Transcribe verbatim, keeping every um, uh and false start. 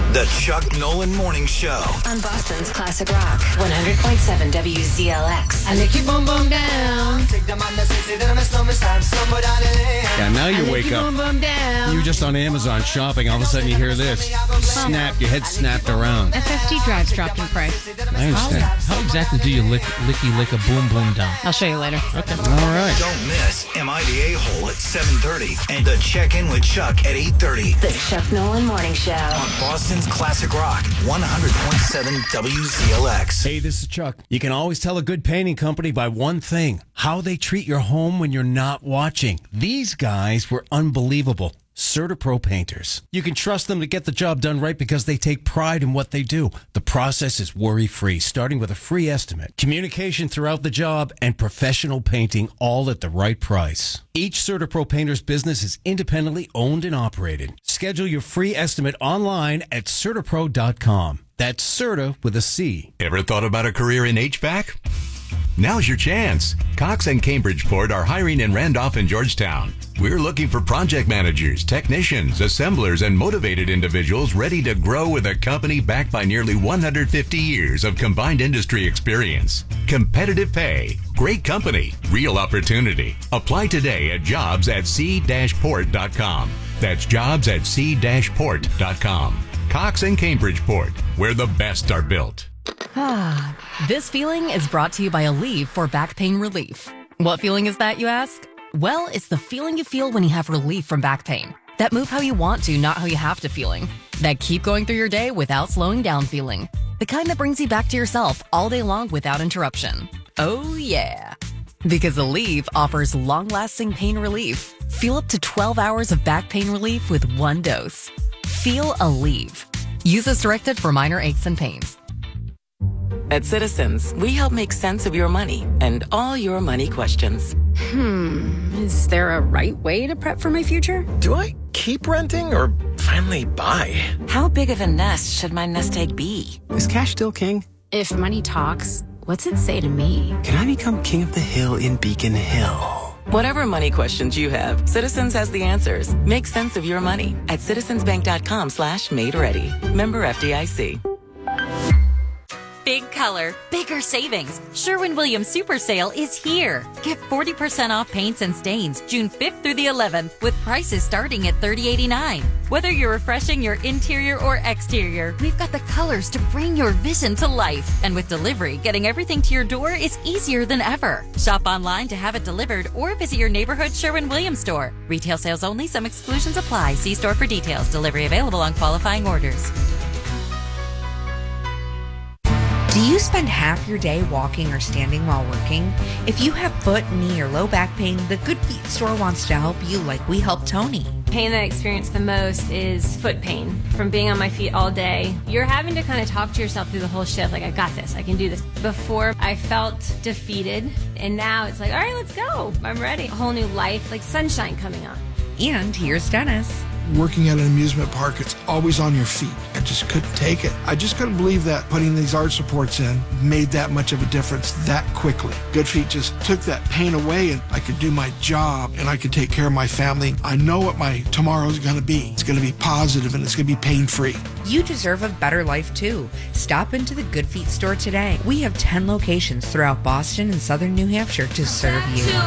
The Chuck Nolan Morning Show. On Boston's Classic Rock. one hundred point seven W Z L X. I lick your boom boom down. Yeah, now you I wake lick your up. boom boom down. You're just on Amazon shopping. All of a sudden you hear this. Snap. Your head snapped around. F F T drives dropped in price. I understand. How exactly do you lick, licky lick a boom boom down? I'll show you later. Okay. All right. Don't miss Am I the A-Hole at seven thirty and the Check-In with Chuck at eight thirty. The Chuck Nolan Morning Show. On Boston's Classic Rock, one hundred point seven W Z L X. Hey, this is Chuck. You can always tell a good painting company by one thing: how they treat your home when you're not watching. These guys were unbelievable. CertaPro painters. You can trust them to get the job done right because they take pride in what they do. The process is worry-free, starting with a free estimate, communication throughout the job, and professional painting, all at the right price. Each CertaPro painter's business is independently owned and operated. Schedule your free estimate online at Certapro dot com. That's Certa with a C. Ever thought about a career in H V A C? Now's your chance. Cox and Cambridgeport are hiring in Randolph and Georgetown. We're looking for project managers, technicians, assemblers, and motivated individuals ready to grow with a company backed by nearly one hundred fifty years of combined industry experience. Competitive pay, great company, real opportunity. Apply today at jobs at c dash port dot com. That's jobs at c dash port dot com. Cox and Cambridgeport, where the best are built. Ah, this feeling is brought to you by Aleve for back pain relief. What feeling is that, you ask? Well, it's the feeling you feel when you have relief from back pain. That move how you want to, not how you have to feeling. That keep going through your day without slowing down feeling. The kind that brings you back to yourself all day long without interruption. Oh, yeah. Because Aleve offers long-lasting pain relief. Feel up to twelve hours of back pain relief with one dose. Feel Aleve. Use as directed for minor aches and pains. At Citizens, we help make sense of your money and all your money questions. Hmm, is there a right way to prep for my future? Do I keep renting or finally buy? How big of a nest should my nest egg be? Is cash still king? If money talks, what's it say to me? Can I become king of the hill in Beacon Hill? Whatever money questions you have, Citizens has the answers. Make sense of your money at citizensbank.com slash made ready. Member F D I C. Big color, bigger savings. Sherwin-Williams Super Sale is here. Get forty percent off paints and stains June fifth through the eleventh with prices starting at thirty eighty-nine. Whether you're refreshing your interior or exterior, we've got the colors to bring your vision to life. And with delivery, getting everything to your door is easier than ever. Shop online to have it delivered or visit your neighborhood Sherwin-Williams store. Retail sales only. Some exclusions apply. See store for details. Delivery available on qualifying orders. Do you spend half your day walking or standing while working? If you have foot, knee, or low back pain, the Good Feet store wants to help you like we helped Tony. Pain that I experience the most is foot pain from being on my feet all day. You're having to kind of talk to yourself through the whole shift, like, I got this, I can do this. Before, I felt defeated, and now it's like, all right, let's go. I'm ready. A whole new life, like sunshine coming on. And here's Dennis. Working at an amusement park, it's always on your feet. I just couldn't take it. I just couldn't believe that putting these arch supports in made that much of a difference that quickly. Good Feet just took that pain away, and I could do my job and I could take care of my family. I know what my tomorrow's going to be. It's going to be positive and it's going to be pain-free. You deserve a better life too. Stop into the Good Feet store today. We have ten locations throughout Boston and southern New Hampshire to serve you.